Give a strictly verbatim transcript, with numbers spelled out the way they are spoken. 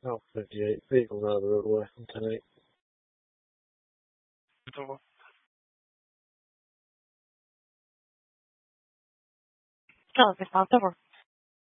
Oh, fifty-eight feet on the other roadway on ten eight. Oh, it's not over.